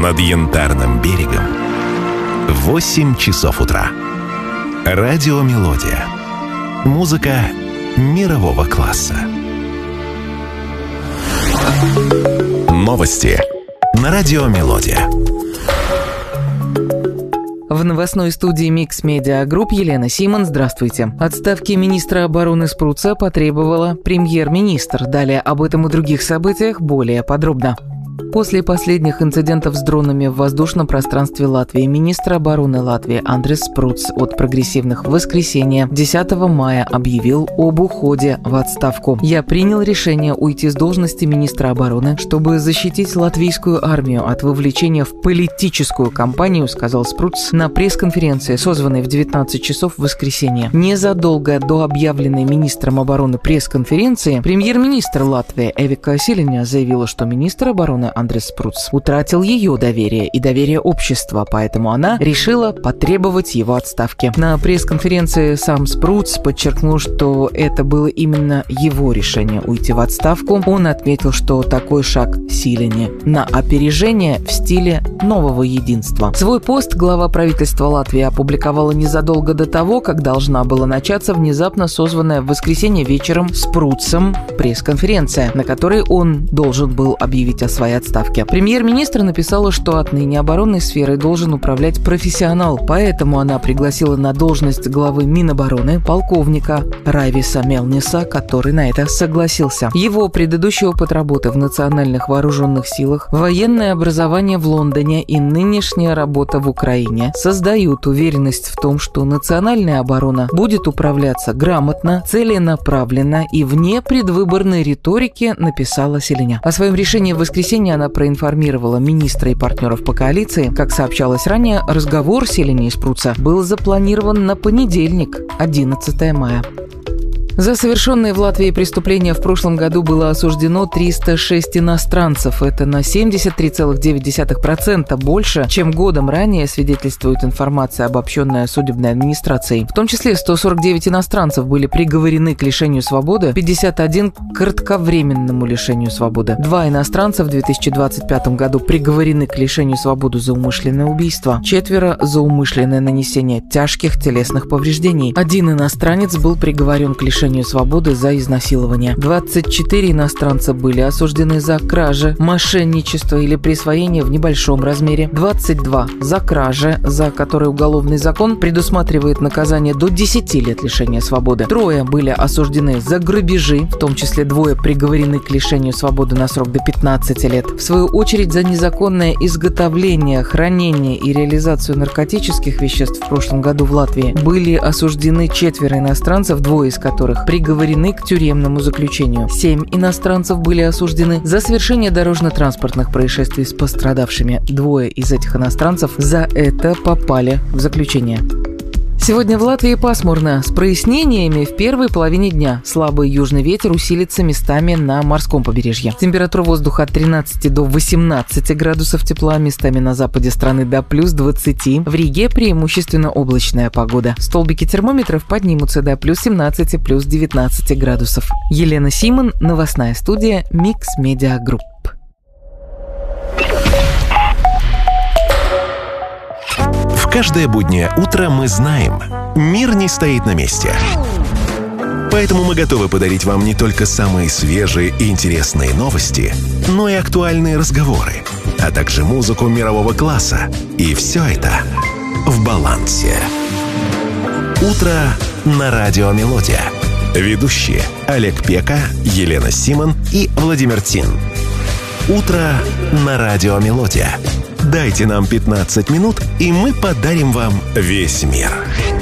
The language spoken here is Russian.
Над Янтарным берегом 8 часов утра. Радиомелодия. Музыка мирового класса. Новости на Радиомелодия. В новостной студии Mix Media Group Елена Симон. Здравствуйте. Отставки министра обороны Спруца потребовала премьер-министр. Далее об этом и других событиях более подробно. После последних инцидентов с дронами в воздушном пространстве Латвии министр обороны Латвии Андрис Спруц от прогрессивных в воскресенье 10 мая объявил об уходе в отставку. «Я принял решение уйти с должности министра обороны, чтобы защитить латвийскую армию от вовлечения в политическую кампанию», сказал Спруц на пресс-конференции, созванной в 19 часов в воскресенье. Незадолго до объявленной министром обороны пресс-конференции премьер-министр Латвии Эвика Силиня заявила, что министр обороны Андрис Спруц утратил ее доверие и доверие общества, поэтому она решила потребовать его отставки. На пресс-конференции сам Спруц подчеркнул, что это было именно его решение уйти в отставку. Он отметил, что такой шаг Силине на опережение в стиле нового единства. Свой пост глава правительства Латвии опубликовала незадолго до того, как должна была начаться внезапно созванная в воскресенье вечером Спруцем пресс-конференция, на которой он должен был объявить о своей отставке. Премьер-министр написала, что отныне оборонной сферой должен управлять профессионал, поэтому она пригласила на должность главы Минобороны полковника Райвиса Мелниса, который на это согласился. Его предыдущий опыт работы в национальных вооруженных силах, военное образование в Лондоне и нынешняя работа в Украине создают уверенность в том, что национальная оборона будет управляться грамотно, целенаправленно и вне предвыборной риторики, написала Силиня. О своем решении в воскресенье она проинформировала министра и партнеров по коалиции. Как сообщалось ранее, разговор Силини и Спруца был запланирован на понедельник, 11 мая. За совершенные в Латвии преступления в прошлом году было осуждено 306 иностранцев. Это на 73,9% больше, чем годом ранее, свидетельствует информация, обобщенная судебной администрацией. В том числе 149 иностранцев были приговорены к лишению свободы, 51 к кратковременному лишению свободы. 2 иностранца в 2025 году приговорены к лишению свободы за умышленное убийство, 4 за умышленное нанесение тяжких телесных повреждений. 1 иностранец был приговорен к лишению свободы за изнасилование. 24 иностранца были осуждены за кражи, мошенничество или присвоение в небольшом размере. 22 за кражи, за которые уголовный закон предусматривает наказание до 10 лет лишения свободы. 3 были осуждены за грабежи, в том числе 2 приговорены к лишению свободы на срок до 15 лет. В свою очередь, за незаконное изготовление, хранение и реализацию наркотических веществ в прошлом году в Латвии были осуждены 4 иностранцев, 2 из которых приговорены к тюремному заключению. 7 иностранцев были осуждены за совершение дорожно-транспортных происшествий с пострадавшими. 2 из этих иностранцев за это попали в заключение. Сегодня в Латвии пасмурно, с прояснениями в первой половине дня. Слабый южный ветер усилится местами на морском побережье. Температура воздуха от 13 до 18 градусов тепла, местами на западе страны до плюс 20. В Риге преимущественно облачная погода. Столбики термометров поднимутся до плюс 17, плюс 19 градусов. Елена Симон, новостная студия Mix Media Group. Каждое буднее утро мы знаем, мир не стоит на месте. Поэтому мы готовы подарить вам не только самые свежие и интересные новости, но и актуальные разговоры, а также музыку мирового класса. И все это в балансе. Утро на Радиомелодия. Ведущие Олег Пека, Елена Симон и Владимир Тин. Утро на Радиомелодия. Дайте нам 15 минут, и мы подарим вам весь мир.